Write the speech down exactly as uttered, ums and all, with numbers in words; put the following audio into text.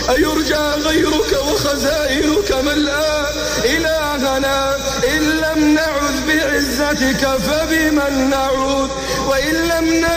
أيرجى غيرك وخزائنك ملأى إلهنا إن لم نعذ بعزتك فبمن نعوذ وإن لم